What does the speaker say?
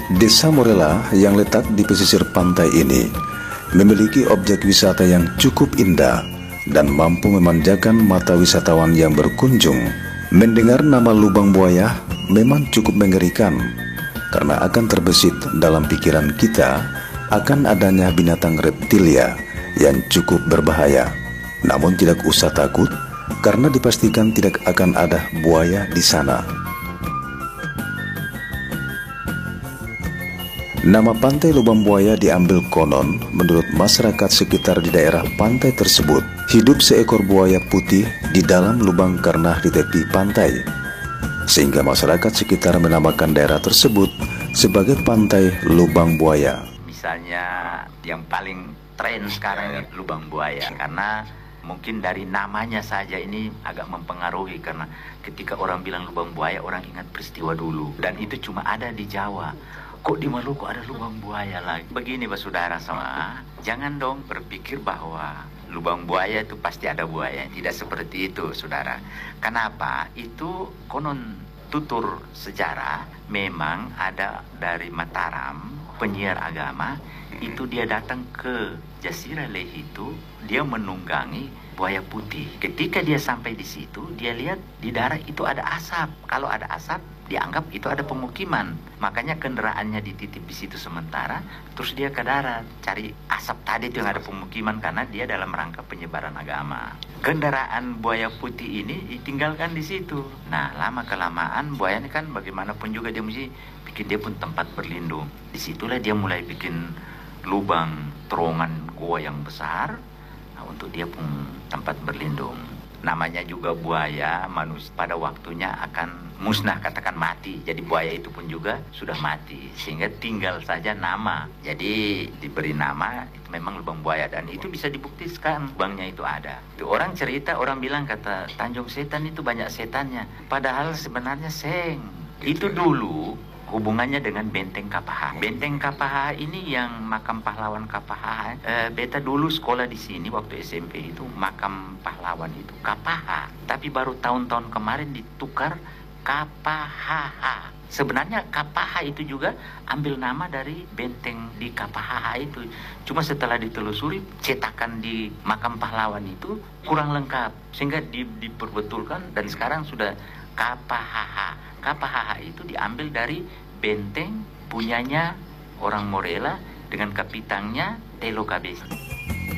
Desa Morela yang letak di pesisir pantai ini memiliki objek wisata yang cukup indah dan mampu memanjakan mata wisatawan yang berkunjung. Mendengar nama Lubang Buaya memang cukup mengerikan karena akan terbesit dalam pikiran kita akan adanya binatang reptilia yang cukup berbahaya. Namun tidak usah takut karena dipastikan tidak akan ada buaya di sana. Nama pantai Lubang Buaya diambil konon menurut masyarakat sekitar di daerah pantai tersebut. Hidup seekor buaya putih di dalam lubang karena di tepi pantai, sehingga masyarakat sekitar menamakan daerah tersebut sebagai pantai Lubang Buaya. Misalnya yang paling tren sekarang Lubang Buaya, karena mungkin dari namanya saja ini agak mempengaruhi, karena ketika orang bilang Lubang Buaya orang ingat peristiwa dulu, dan itu cuma ada di Jawa. Kok di Maluku ada lubang buaya lagi? Begini Pak Saudara semua, jangan dong berpikir bahwa lubang buaya itu pasti ada buaya. Tidak seperti itu Saudara. Kenapa? Itu konon tutur sejarah memang ada dari Mataram, penyiar agama, itu dia datang ke Jasirah Lehi itu, dia menunggangi buaya putih. Ketika dia sampai di situ, dia lihat di darat itu ada asap. Kalau ada asap, dianggap itu ada pemukiman. Makanya kendaraannya dititip di situ sementara, terus dia ke darat cari asap tadi itu yang ada pemukiman, karena dia dalam rangka penyebaran agama. Kendaraan buaya putih ini ditinggalkan di situ. Nah, lama kelamaan buaya ini kan bagaimanapun juga dia mesti bikin dia pun tempat berlindung. Disitulah dia mulai bikin lubang terowongan gua yang besar, untuk dia pun tempat berlindung. Namanya juga buaya, manusia pada waktunya akan musnah, katakan mati. Jadi buaya itu pun juga sudah mati, sehingga tinggal saja nama. Jadi diberi nama itu memang lubang buaya, dan itu bisa dibuktikan lubangnya itu ada. Itu orang cerita, orang bilang kata Tanjung Setan itu banyak setannya. Padahal sebenarnya itu dulu hubungannya dengan Benteng Kapaha. Benteng Kapaha ini yang makam pahlawan Kapaha. Beta dulu sekolah di sini waktu SMP itu makam pahlawan itu Kapaha. Tapi baru tahun-tahun kemarin ditukar Kapaha. Sebenarnya Kapaha itu juga ambil nama dari benteng di Kapaha itu. Cuma setelah ditelusuri, cetakan di makam pahlawan itu kurang lengkap, sehingga diperbetulkan dan sekarang sudah Kapaha. Kapaha itu diambil dari benteng punyanya orang Morela dengan kapitangnya Telo Kabesi.